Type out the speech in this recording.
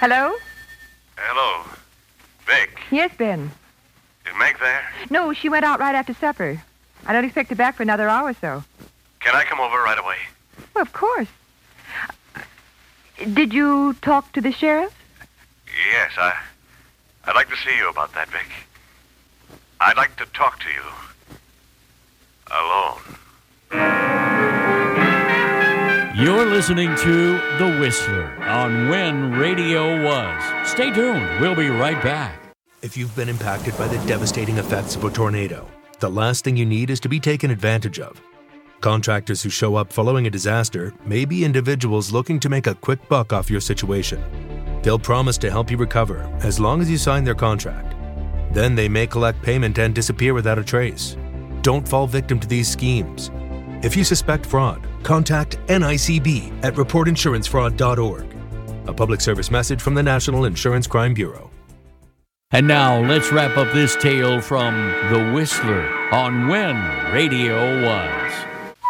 Hello? Hello. Vic. Yes, Ben. Is Meg there? No, she went out right after supper. I don't expect her back for another hour or so. Can I come over right away? Well, of course. Did you talk to the sheriff? Yes, I'd like to see you about that, Vic. I'd like to talk to you. Alone. You're listening to The Whistler on When Radio Was. Stay tuned. We'll be right back. If you've been impacted by the devastating effects of a tornado, the last thing you need is to be taken advantage of. Contractors who show up following a disaster may be individuals looking to make a quick buck off your situation. They'll promise to help you recover as long as you sign their contract. Then they may collect payment and disappear without a trace. Don't fall victim to these schemes. If you suspect fraud, contact NICB at reportinsurancefraud.org. A public service message from the National Insurance Crime Bureau. And now let's wrap up this tale from The Whistler on When Radio Was.